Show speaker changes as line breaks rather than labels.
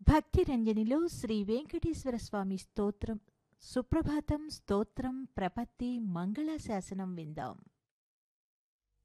భక్తి రంజనిలో శ్రీ వెంకటేశ్వర స్వామి స్తోత్రం, సుప్రభాతం స్తోత్రం, ప్రపత్తి, మంగళాశాసనం విందాం.